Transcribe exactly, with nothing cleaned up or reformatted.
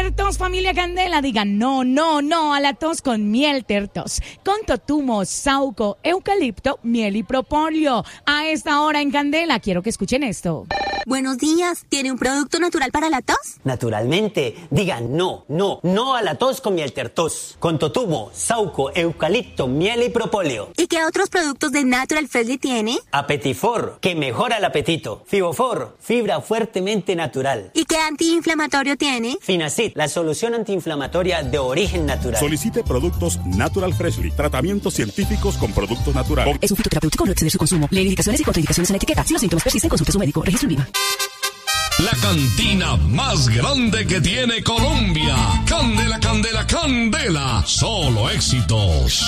Tertos, familia Candela, digan no, no, no a la tos con miel Tertos. Con totumo, sauco, eucalipto, miel y propóleo. A esta hora en Candela, quiero que escuchen esto. Buenos días, ¿tiene un producto natural para la tos? Naturalmente, digan no, no, no a la tos con miel Tertos. Con totumo, sauco, eucalipto, miel y propóleo. ¿Y qué otros productos de Natural Freshly tiene? Apetifor, que mejora el apetito. Fibofor, fibra fuertemente natural. ¿Y qué antiinflamatorio tiene? Finacid, la solución antiinflamatoria de origen natural. Solicite productos Natural Freshly, tratamientos científicos con productos naturales. Es un fitoterapéutico, no exceder su consumo. Lee indicaciones y contraindicaciones en la etiqueta. Si los síntomas persisten, consulte a su médico. Registro en Viva. La cantina más grande que tiene Colombia. Candela, Candela, Candela. Solo éxitos.